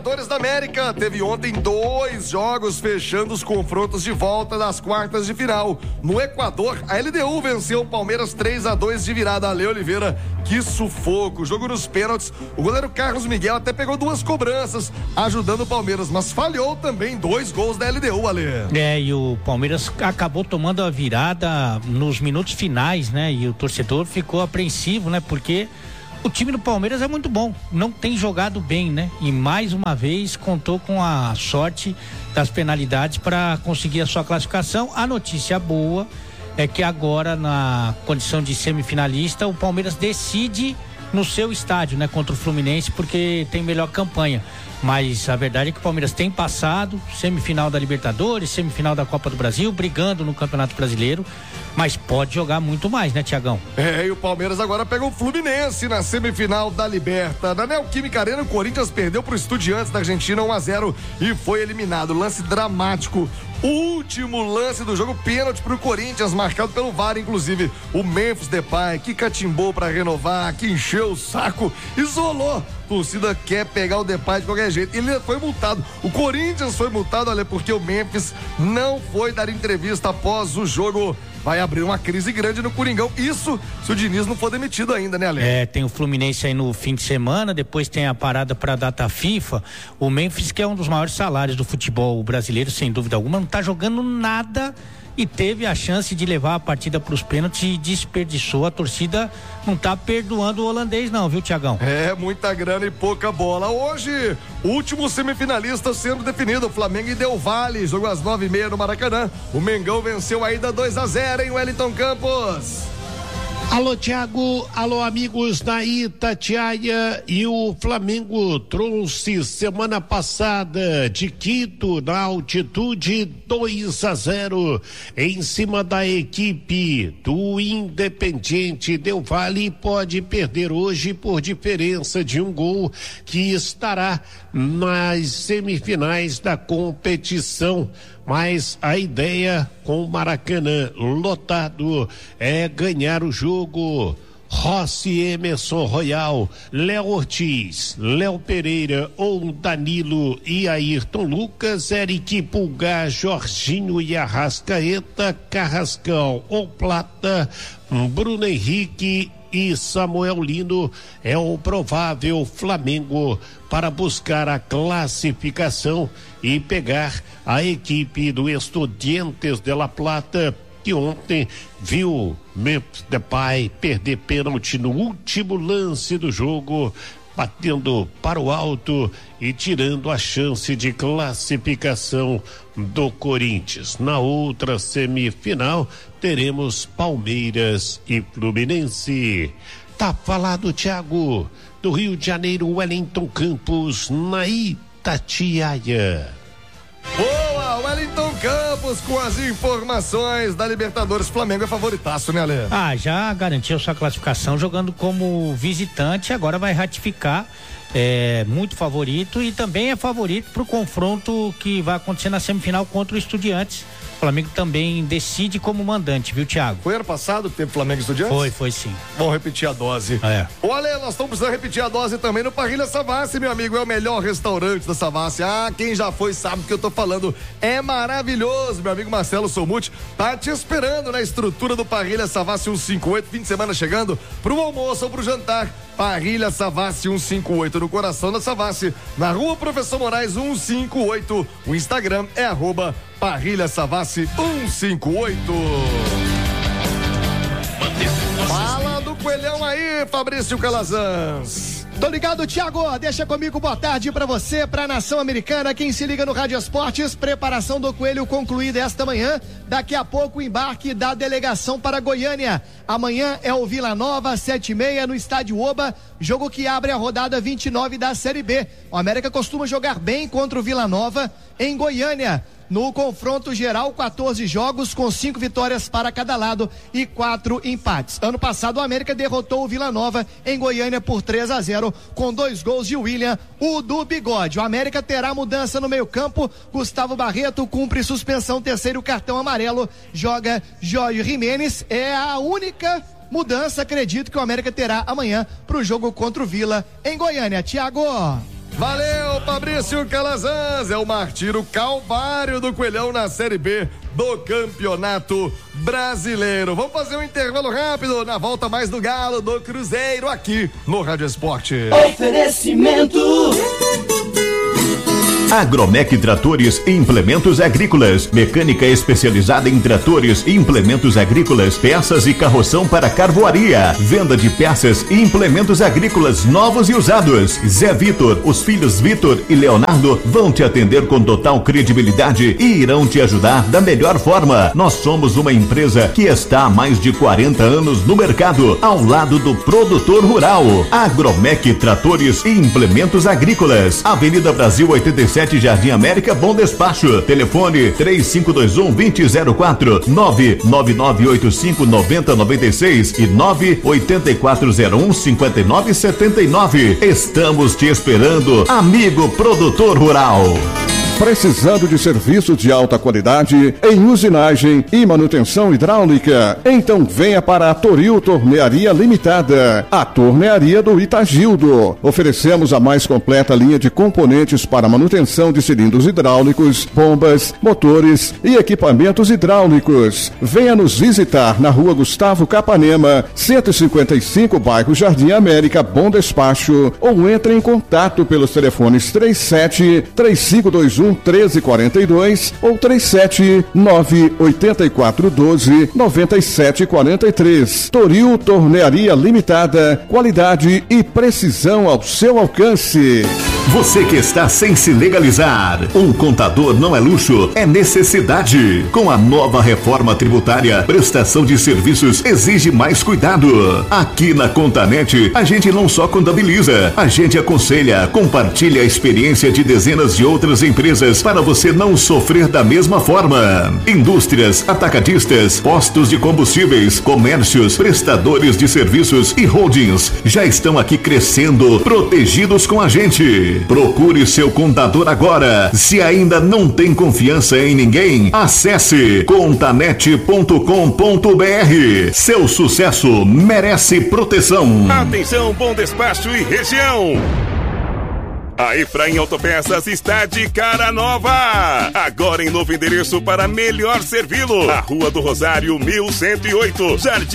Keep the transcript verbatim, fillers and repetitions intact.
Libertadores da América. Teve ontem dois jogos fechando os confrontos de volta das quartas de final. No Equador, a L D U venceu o Palmeiras três a dois de virada. Ale Oliveira, que sufoco. Jogo nos pênaltis. O goleiro Carlos Miguel até pegou duas cobranças, ajudando o Palmeiras, mas falhou também dois gols da L D U, Ale. É, e o Palmeiras acabou tomando a virada nos minutos finais, né? E o torcedor ficou apreensivo, né? Porque o time do Palmeiras é muito bom, não tem jogado bem, né? E mais uma vez contou com a sorte das penalidades para conseguir a sua classificação. A notícia boa é que agora, na condição de semifinalista, o Palmeiras decide no seu estádio, né? Contra o Fluminense, porque tem melhor campanha. Mas a verdade é que o Palmeiras tem passado semifinal da Libertadores, semifinal da Copa do Brasil, brigando no Campeonato Brasileiro, mas pode jogar muito mais, né, Tiagão? É, e o Palmeiras agora pega o Fluminense na semifinal da Liberta. Na Neoquímica Arena, o Corinthians perdeu pro Estudiantes da Argentina um a zero e foi eliminado. Lance dramático. Último lance do jogo, pênalti pro Corinthians, marcado pelo V A R, inclusive. O Memphis Depay, que catimbou pra renovar, que encheu o saco, isolou. A torcida quer pegar o Depay de qualquer jeito. Ele foi multado. O Corinthians foi multado, olha, porque o Memphis não foi dar entrevista após o jogo. Vai abrir uma crise grande no Coringão. Isso se o Diniz não for demitido ainda, né, Ale? É, tem o Fluminense aí no fim de semana, depois tem a parada pra data FIFA. O Memphis, que é um dos maiores salários do futebol brasileiro, sem dúvida alguma, não tá jogando nada e teve a chance de levar a partida pros pênaltis e desperdiçou. A torcida não tá perdoando o holandês não, viu, Tiagão? É, muita grana e pouca bola. Hoje, último semifinalista sendo definido, Flamengo e Del Valle, jogo às nove e meia no Maracanã. O Mengão venceu a ida dois a zero em Wellington Campos. Alô, Thiago, alô, amigos da Itatiaia. E o Flamengo trouxe semana passada de Quito, na altitude, dois a zero em cima da equipe do Independiente Del Valle. Pode perder hoje por diferença de um gol, que estará nas semifinais da competição. Mas a ideia com o Maracanã lotado é ganhar o jogo. Rossi, Emerson Royal, Léo Ortiz, Léo Pereira ou Danilo e Ayrton Lucas, Eric Pulgar, Jorginho e Arrascaeta, Carrascal ou Plata, Bruno Henrique e Samuel Lino. É o provável Flamengo para buscar a classificação e pegar a equipe do Estudiantes de La Plata, que ontem viu Memphis Depay perder pênalti no último lance do jogo, batendo para o alto e tirando a chance de classificação do Corinthians. Na outra semifinal teremos Palmeiras e Fluminense. Tá falado, Thiago, do Rio de Janeiro, Wellington Campos, na Itatiaia. Boa, Wellington Campos com as informações da Libertadores. Flamengo é favoritaço, né, Ale? Ah, já garantiu sua classificação jogando como visitante, agora vai ratificar, é muito favorito e também é favorito pro confronto que vai acontecer na semifinal contra o Estudiantes. O Flamengo também decide como mandante, viu, Thiago? Foi ano passado que teve Flamengo e Estudiantes? Foi, foi sim. Vamos repetir a dose. É. Ô, Ale, nós estamos precisando repetir a dose também no Parrilha Savassi, meu amigo. É o melhor restaurante da Savassi. Ah, quem já foi sabe o que eu tô falando. É maravilhoso. Meu amigo Marcelo Somuti tá te esperando na estrutura do Parrilha Savassi cento e cinquenta e oito. Fim de semana chegando pro almoço ou pro jantar. Parrilha Savassi cento e cinquenta e oito, no coração da Savassi, na rua Professor Moraes cento e cinquenta e oito. O Instagram é arroba Parrilha Savassi cento e cinquenta e oito. Fala do Coelhão aí, Fabrício Calazans. Tô ligado, Thiago, deixa comigo, boa tarde pra você, pra Nação Americana, quem se liga no Rádio Esportes, preparação do Coelho concluída esta manhã, daqui a pouco o embarque da delegação para Goiânia, amanhã é o Vila Nova, sete e meia no Estádio Oba, jogo que abre a rodada vinte e nove da Série B, o América costuma jogar bem contra o Vila Nova em Goiânia. No confronto geral, quatorze jogos com cinco vitórias para cada lado e quatro empates. Ano passado, o América derrotou o Vila Nova em Goiânia por três a zero, com dois gols de William, o do Bigode. O América terá mudança no meio-campo. Gustavo Barreto cumpre suspensão, terceiro cartão amarelo. Joga Jorge Jimenez. É a única mudança, acredito, que o América terá amanhã para o jogo contra o Vila em Goiânia. Thiago. Valeu, Fabrício Calazans é o martírio calvário do Coelhão na Série B do Campeonato Brasileiro. Vamos fazer um intervalo rápido, na volta mais do Galo do Cruzeiro aqui no Rádio Esporte. Oferecimento Agromec Tratores e Implementos Agrícolas, mecânica especializada em tratores e implementos agrícolas, peças e carroção para carvoaria, venda de peças e implementos agrícolas novos e usados. Zé Vitor, os filhos Vitor e Leonardo vão te atender com total credibilidade e irão te ajudar da melhor forma. Nós somos uma empresa que está há mais de quarenta anos no mercado, ao lado do produtor rural. Agromec Tratores e Implementos Agrícolas, Avenida Brasil oitenta e sete, Jardim América, Bom Despacho. Telefone três cinco dois um, dois zero zero quatro, nove nove nove oito cinco nove zero nove seis e nove oito quatro zero um cinco nove sete nove. Estamos te esperando, amigo produtor rural. Precisando de serviços de alta qualidade em usinagem e manutenção hidráulica? Então venha para a Toril Tornearia Limitada, a tornearia do Itagildo. Oferecemos a mais completa linha de componentes para manutenção de cilindros hidráulicos, bombas, motores e equipamentos hidráulicos. Venha nos visitar na Rua Gustavo Capanema, cento e cinquenta e cinco, bairro Jardim América, Bom Despacho, ou entre em contato pelos telefones três sete três cinco dois um treze quarenta e dois ou três sete nove oito quatro um dois nove sete quatro três. Toril Tornearia Limitada, qualidade e precisão ao seu alcance. Você que está sem se legalizar, um contador não é luxo, é necessidade. Com a nova reforma tributária, prestação de serviços exige mais cuidado. Aqui na Contanet, a gente não só contabiliza, a gente aconselha, compartilha a experiência de dezenas de outras empresas para você não sofrer da mesma forma. Indústrias, atacadistas, postos de combustíveis, comércios, prestadores de serviços e holdings já estão aqui crescendo, protegidos com a gente. Procure seu contador agora. Se ainda não tem confiança em ninguém, acesse contanet ponto com ponto br. Seu sucesso merece proteção. Atenção, Bom Despacho e região. A Efraim Autopeças está de cara nova. Agora em novo endereço para melhor servi-lo. A Rua do Rosário, mil cento e oito, Jardim